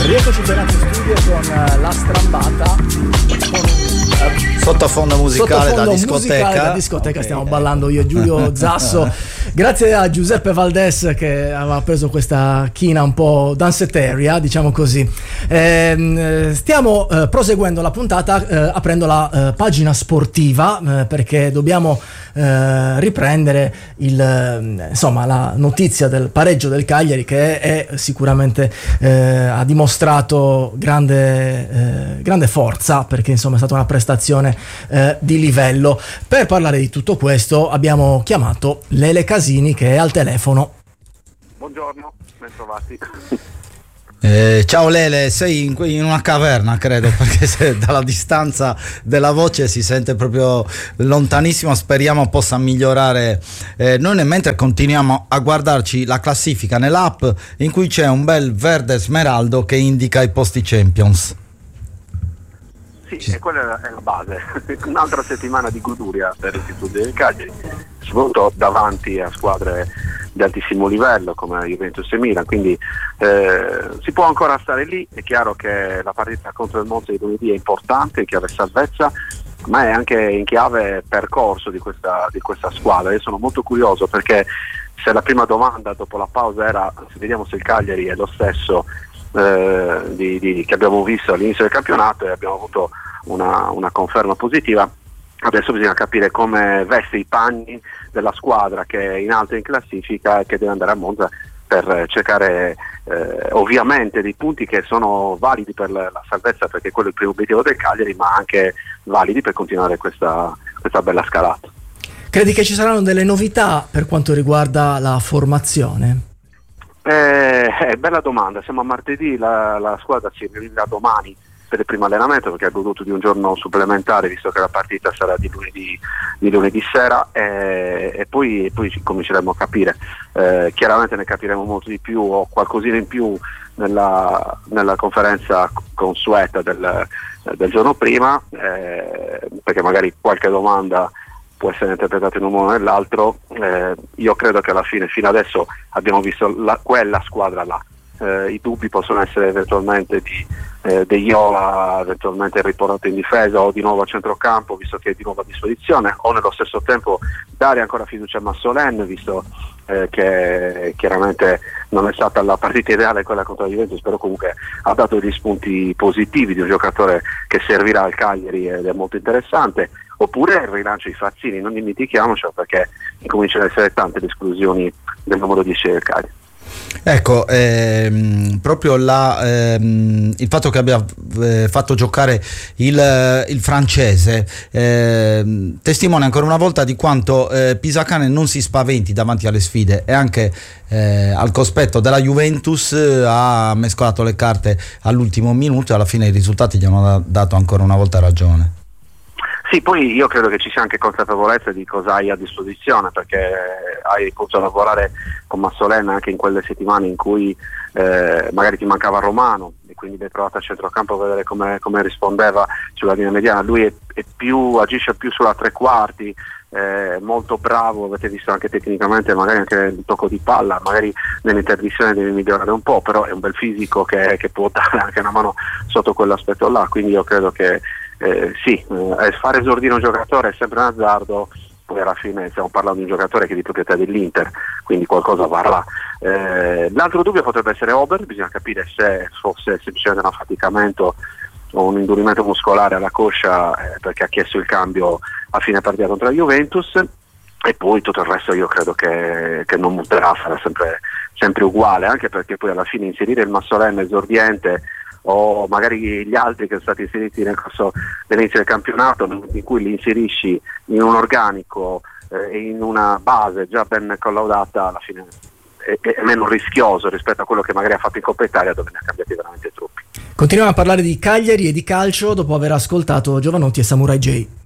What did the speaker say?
Rieccoci tornati in studio con La Strambata, sottofondo musicale da discoteca. Okay. Stiamo ballando io e Giulio Zasso. Grazie a Giuseppe Valdes che aveva preso questa china un po' danceteria, diciamo così. Stiamo proseguendo la puntata aprendo la pagina sportiva perché dobbiamo riprendere la notizia del pareggio del Cagliari, che è sicuramente ha dimostrato grande forza, perché insomma è stata una prestazione di livello. Per parlare di tutto questo abbiamo chiamato Lele Casini, che è al telefono. Buongiorno, ben trovati. Ciao Lele, sei in una caverna, credo, perché dalla distanza della voce si sente proprio lontanissimo. Speriamo possa migliorare. Noi mentre continuiamo a guardarci la classifica nell'app, in cui c'è un bel verde smeraldo che indica i posti Champions. Sì, e quella è la base. Un'altra settimana di goduria per l'Istituto del Cagliari, soprattutto davanti a squadre di altissimo livello come Juventus e Milan, quindi si può ancora stare lì. È chiaro che la partita contro il Monza di lunedì è importante in chiave salvezza, ma è anche in chiave percorso di questa squadra. Io sono molto curioso, perché se la prima domanda dopo la pausa era vediamo se il Cagliari è lo stesso che abbiamo visto all'inizio del campionato, e abbiamo avuto una conferma positiva. Adesso bisogna capire come veste i panni della squadra che è in alto in classifica e che deve andare a Monza per cercare ovviamente dei punti che sono validi per la salvezza, perché quello è il primo obiettivo del Cagliari, ma anche validi per continuare questa bella scalata. Credi che ci saranno delle novità per quanto riguarda la formazione? Bella domanda. Siamo a martedì, la squadra si riunirà domani per il primo allenamento, perché ha goduto di un giorno supplementare, visto che la partita sarà di lunedì sera, e poi cominceremo a capire. Chiaramente ne capiremo molto di più, o qualcosina in più nella conferenza consueta del giorno prima, perché magari qualche domanda può essere interpretato in un modo o nell'altro. Io credo che alla fine, fino adesso, abbiamo visto quella squadra là. I dubbi possono essere eventualmente di De Iola, eventualmente riportato in difesa, o di nuovo a centrocampo, visto che è di nuovo a disposizione, o nello stesso tempo dare ancora fiducia a Massolen, visto che chiaramente non è stata la partita ideale quella contro la Juventus, però comunque ha dato degli spunti positivi di un giocatore che servirà al Cagliari ed è molto interessante. Oppure il rilancio di Fazzini, non dimentichiamocelo, perché incominciano ad essere tante le esclusioni del numero 10 del Cagliari. Ecco, proprio il fatto che abbia fatto giocare il francese testimonia ancora una volta di quanto Pisacane non si spaventi davanti alle sfide, e anche al cospetto della Juventus ha mescolato le carte all'ultimo minuto, e alla fine i risultati gli hanno dato ancora una volta ragione. Sì, poi io credo che ci sia anche consapevolezza di cosa hai a disposizione, perché hai potuto lavorare con Massolen anche in quelle settimane in cui magari ti mancava Romano, e quindi l'hai provato a centrocampo a vedere come rispondeva sulla linea mediana. Lui agisce più sulla tre quarti, molto bravo, avete visto anche tecnicamente, magari anche il tocco di palla, magari nell'interdizione deve migliorare un po', però è un bel fisico che può dare anche una mano sotto quell'aspetto là. Quindi io credo che fare esordire un giocatore è sempre un azzardo. Poi alla fine stiamo parlando di un giocatore che è di proprietà dell'Inter, quindi qualcosa varrà. L'altro dubbio potrebbe essere Ober, bisogna capire se fosse semplicemente un affaticamento o un indurimento muscolare alla coscia, perché ha chiesto il cambio a fine partita contro la Juventus, e poi tutto il resto io credo che non muterà, sarà sempre uguale, anche perché poi alla fine inserire il Massolen esordiente, o magari gli altri che sono stati inseriti nel corso dell'inizio del campionato, in cui li inserisci in un organico e in una base già ben collaudata, alla fine è meno rischioso rispetto a quello che magari ha fatto in Coppa Italia, dove ne ha cambiati veramente troppi. Continuiamo a parlare di Cagliari e di calcio dopo aver ascoltato Giovanotti e Samurai J.